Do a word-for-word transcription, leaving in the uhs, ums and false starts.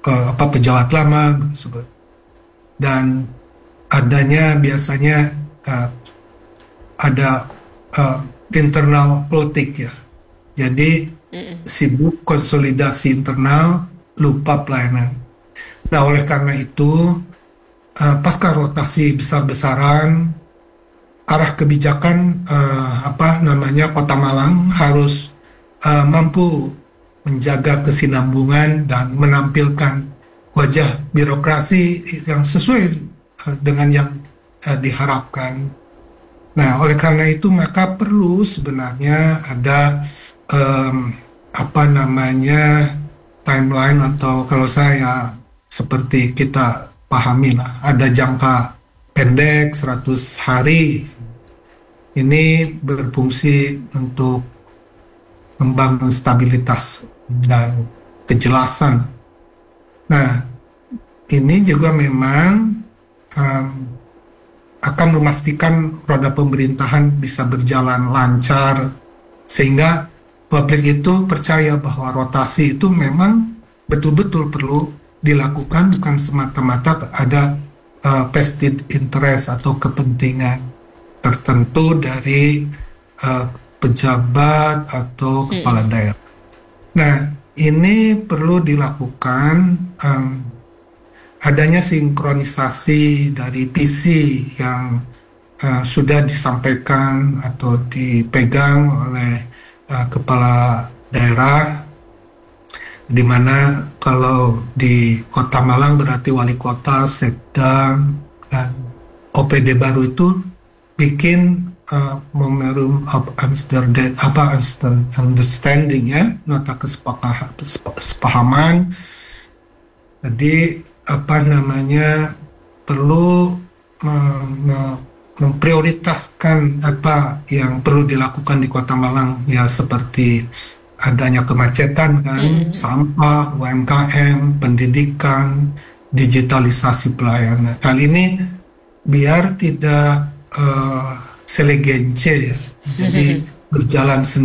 uh, apa pejabat lama dan adanya biasanya uh, ada uh, internal politik ya. Jadi Mm-mm. sibuk konsolidasi internal, lupa pelayanan. Nah, oleh karena itu, uh, pasca rotasi besar-besaran, arah kebijakan uh, apa namanya Kota Malang harus uh, mampu menjaga kesinambungan dan menampilkan wajah birokrasi yang sesuai uh, dengan yang uh, diharapkan. Nah, oleh karena itu maka perlu sebenarnya ada em, apa namanya timeline atau kalau saya seperti kita pahami lah, ada jangka pendek seratus hari ini berfungsi untuk membangun stabilitas dan kejelasan. Nah, ini juga memang em, akan memastikan roda pemerintahan bisa berjalan lancar sehingga publik itu percaya bahwa rotasi itu memang betul-betul perlu dilakukan bukan semata-mata ada uh, vested interest atau kepentingan tertentu dari uh, pejabat atau kepala Mm-mm. daerah. Nah, ini perlu dilakukan um, adanya sinkronisasi dari visi yang uh, sudah disampaikan atau dipegang oleh uh, kepala daerah, di mana kalau di Kota Malang berarti wali kota, sekdam, dan O P D baru itu bikin uh, memorandum of understanding, apa understanding ya, nota kesepahaman. Jadi apa namanya perlu me- me- memprioritaskan apa yang perlu dilakukan di Kota Malang ya seperti adanya kemacetan kan, Mm-mm. sampah, U M K M, pendidikan, digitalisasi pelayanan. Hal ini biar tidak eh, selegence ya, jadi berjalan sendiri.